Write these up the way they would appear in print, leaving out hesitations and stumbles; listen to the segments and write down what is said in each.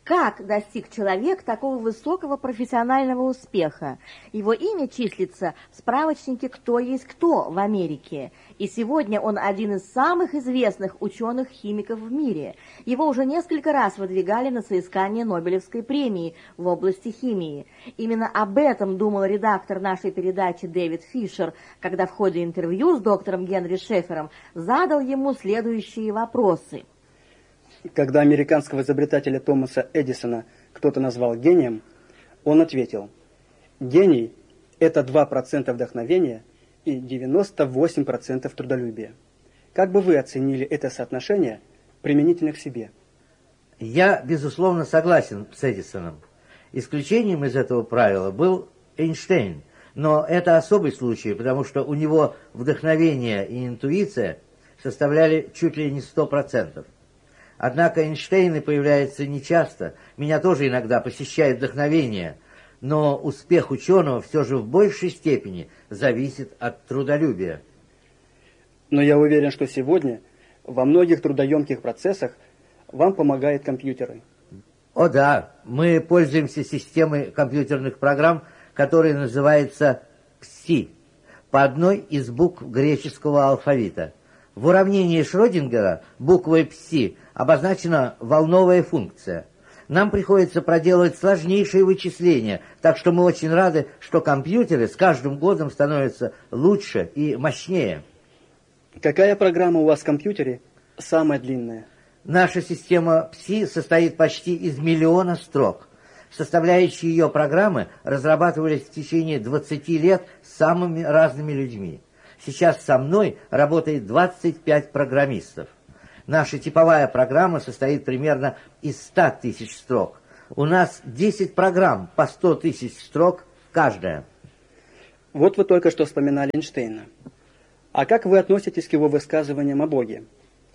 Как достиг человек такого высокого профессионального успеха? Его имя числится в справочнике «Кто есть кто» в Америке. И сегодня он один из самых известных ученых-химиков в мире. Его уже несколько раз выдвигали на соискание Нобелевской премии в области химии. Именно об этом думал редактор нашей передачи Дэвид Фишер, когда в ходе интервью с доктором Генри Шефером задал ему следующие вопросы. Когда американского изобретателя Томаса Эдисона кто-то назвал гением, он ответил: «Гений – это 2% вдохновения и 98% трудолюбия». Как бы вы оценили это соотношение применительно к себе? Я, безусловно, согласен с Эдисоном. Исключением из этого правила был Эйнштейн, но это особый случай, потому что у него вдохновение и интуиция составляли чуть ли не 100%. Однако Эйнштейны появляются нечасто, меня тоже иногда посещает вдохновение, но успех ученого все же в большей степени зависит от трудолюбия. Но я уверен, что сегодня во многих трудоемких процессах вам помогают компьютеры. О да, мы пользуемся системой компьютерных программ, которая называется ПСИ, по одной из букв греческого алфавита. В уравнении Шрёдингера буквой ПСИ обозначена волновая функция. Нам приходится проделывать сложнейшие вычисления, так что мы очень рады, что компьютеры с каждым годом становятся лучше и мощнее. Какая программа у вас в компьютере самая длинная? Наша система ПСИ состоит почти из 1 миллиона строк. Составляющие ее программы разрабатывались в течение 20 лет самыми разными людьми. Сейчас со мной работает 25 программистов. Наша типовая программа состоит примерно из 100 тысяч строк. У нас 10 программ по 100 тысяч строк каждая. Вот вы только что вспоминали Эйнштейна. А как вы относитесь к его высказываниям о Боге?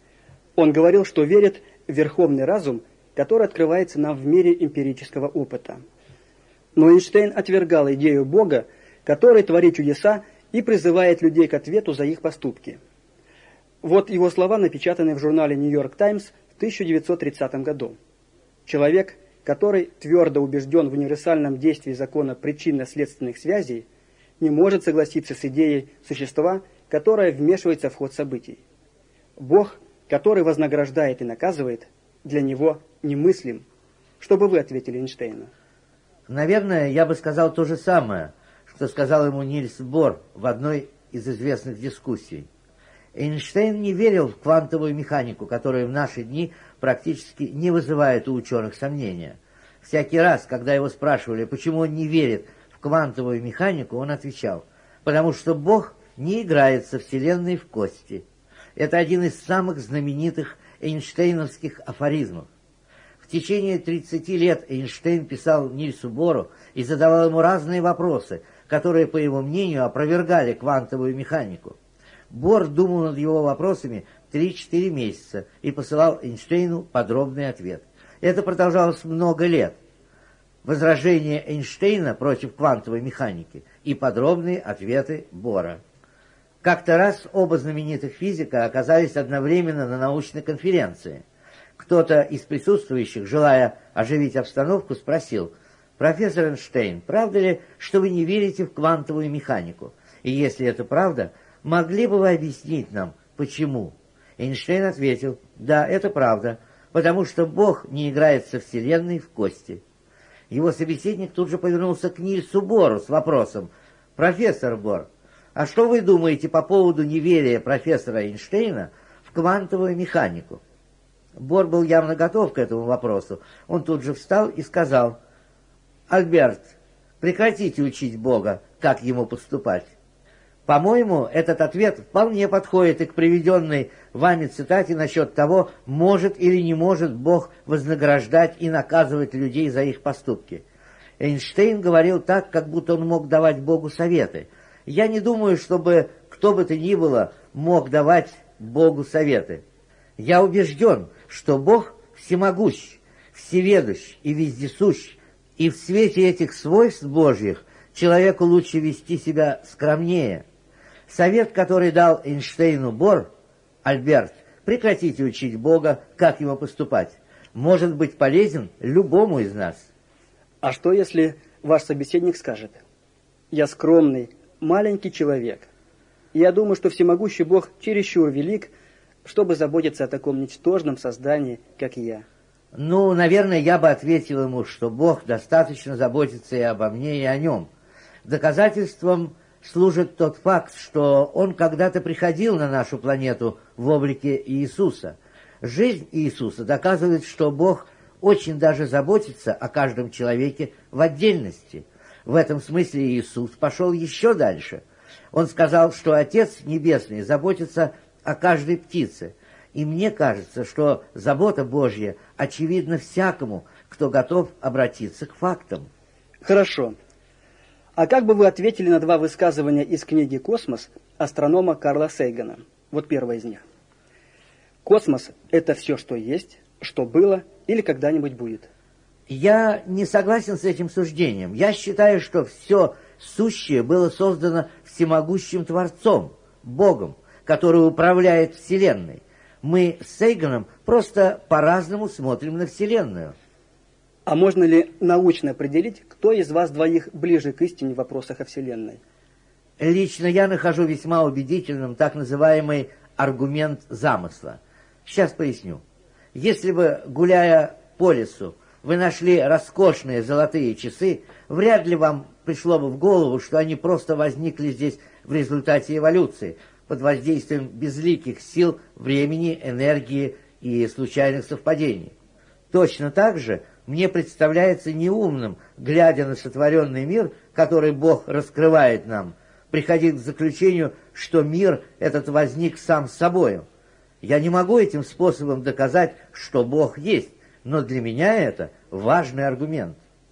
Он говорил, что верит в верховный разум, который открывается нам в мире эмпирического опыта. Но Эйнштейн отвергал идею Бога, который творит чудеса и призывает людей к ответу за их поступки. Вот его слова, напечатанные в журнале «Нью-Йорк Таймс» в 1930 году. Человек, который твердо убежден в универсальном действии закона причинно-следственных связей, не может согласиться с идеей существа, которое вмешивается в ход событий. Бог, который вознаграждает и наказывает, для него немыслим. Что бы вы ответили Эйнштейну? Наверное, я бы сказал то же самое, что сказал ему Нильс Бор в одной из известных дискуссий. Эйнштейн не верил в квантовую механику, которая в наши дни практически не вызывает у ученых сомнения. Всякий раз, когда его спрашивали, почему он не верит в квантовую механику, он отвечал: потому что Бог не играет со Вселенной в кости. Это один из самых знаменитых эйнштейновских афоризмов. В течение 30 лет Эйнштейн писал Нильсу Бору и задавал ему разные вопросы, которые, по его мнению, опровергали квантовую механику. Бор думал над его вопросами 3-4 месяца и посылал Эйнштейну подробный ответ. Это продолжалось много лет. Возражения Эйнштейна против квантовой механики и подробные ответы Бора. Как-то раз оба знаменитых физика оказались одновременно на научной конференции. Кто-то из присутствующих, желая оживить обстановку, спросил: «Профессор Эйнштейн, правда ли, что вы не верите в квантовую механику? И если это правда, могли бы вы объяснить нам, почему?» Эйнштейн ответил: «Да, это правда, потому что Бог не играет со Вселенной в кости». Его собеседник тут же повернулся к Нильсу Бору с вопросом: «Профессор Бор, а что вы думаете по поводу неверия профессора Эйнштейна в квантовую механику?» Бор был явно готов к этому вопросу. Он тут же встал и сказал: «Альберт, прекратите учить Бога, как ему поступать». По-моему, этот ответ вполне подходит и к приведенной вами цитате насчет того, может или не может Бог вознаграждать и наказывать людей за их поступки. Эйнштейн говорил так, как будто он мог давать Богу советы. Я не думаю, чтобы кто бы то ни было мог давать Богу советы. Я убежден, что Бог всемогущ, всеведущ и вездесущ, и в свете этих свойств Божьих человеку лучше вести себя скромнее. Совет, который дал Эйнштейну Бор: «Альберт, прекратите учить Бога, как ему поступать», может быть полезен любому из нас. А что, если ваш собеседник скажет: «Я скромный, маленький человек. Я думаю, что всемогущий Бог чересчур велик, чтобы заботиться о таком ничтожном создании, как я». Ну, наверное, я бы ответил ему, что Бог достаточно заботится и обо мне, и о нем. Доказательством служит тот факт, что Он когда-то приходил на нашу планету в облике Иисуса. Жизнь Иисуса доказывает, что Бог очень даже заботится о каждом человеке в отдельности. В этом смысле Иисус пошел еще дальше. Он сказал, что Отец Небесный заботится о каждой птице. И мне кажется, что забота Божья очевидна всякому, кто готов обратиться к фактам. Хорошо. А как бы вы ответили на два высказывания из книги «Космос» астронома Карла Сейгана? Вот первое из них. Космос – это все, что есть, что было или когда-нибудь будет. Я не согласен с этим суждением. Я считаю, что все сущее было создано всемогущим Творцом, Богом, который управляет Вселенной. Мы с Сейганом просто по-разному смотрим на Вселенную. А можно ли научно определить, кто из вас двоих ближе к истине в вопросах о Вселенной? Лично я нахожу весьма убедительным так называемый аргумент замысла. Сейчас поясню. Если бы, гуляя по лесу, вы нашли роскошные золотые часы, вряд ли вам пришло бы в голову, что они просто возникли здесь в результате эволюции, под воздействием безликих сил, времени, энергии и случайных совпадений. Точно так же мне представляется неумным, глядя на сотворенный мир, который Бог раскрывает нам, приходить к заключению, что мир этот возник сам с собою. Я не могу этим способом доказать, что Бог есть, но для меня это важный аргумент.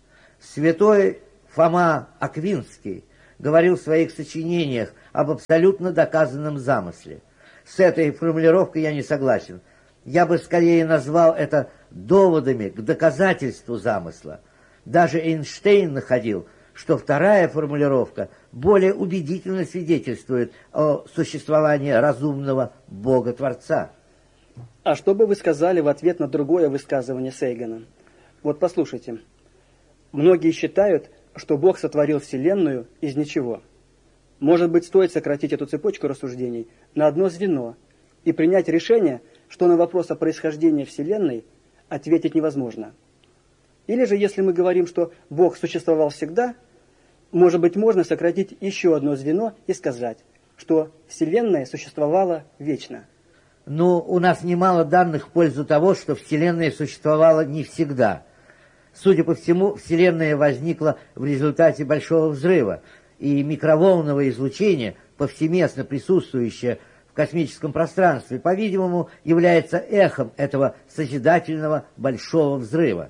Святой Фома Аквинский говорил в своих сочинениях об абсолютно доказанном замысле. С этой формулировкой я не согласен. Я бы скорее назвал это доводами к доказательству замысла. Даже Эйнштейн находил, что вторая формулировка более убедительно свидетельствует о существовании разумного Бога-Творца. А что бы вы сказали в ответ на другое высказывание Сейгана? Вот послушайте. Многие считают, что Бог сотворил Вселенную из ничего. Может быть, стоит сократить эту цепочку рассуждений на одно звено и принять решение, что на вопрос о происхождении Вселенной ответить невозможно. Или же, если мы говорим, что Бог существовал всегда, может быть, можно сократить еще одно звено и сказать, что Вселенная существовала вечно. Но у нас немало данных в пользу того, что Вселенная существовала не всегда. Судя по всему, Вселенная возникла в результате Большого взрыва, и микроволновое излучение, повсеместно присутствующее в космическом пространстве, по-видимому, является эхом этого созидательного Большого взрыва.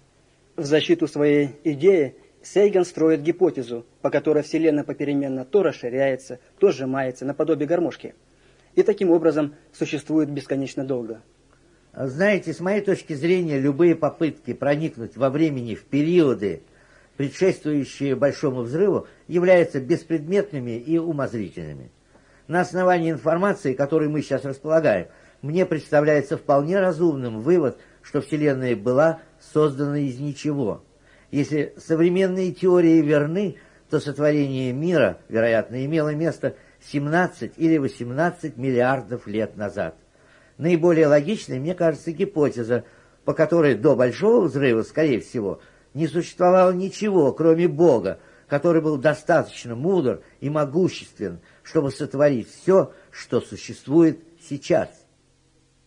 В защиту своей идеи Сейган строит гипотезу, по которой Вселенная попеременно то расширяется, то сжимается, наподобие гармошки, и таким образом существует бесконечно долго. Знаете, с моей точки зрения, любые попытки проникнуть во времени в периоды, предшествующие Большому взрыву, являются беспредметными и умозрительными. На основании информации, которой мы сейчас располагаем, мне представляется вполне разумным вывод, что Вселенная была создана из ничего. Если современные теории верны, то сотворение мира, вероятно, имело место 17 или 18 миллиардов лет назад. Наиболее логичной, мне кажется, гипотеза, по которой до Большого взрыва, скорее всего, не существовало ничего, кроме Бога, который был достаточно мудр и могуществен, чтобы сотворить все, что существует сейчас.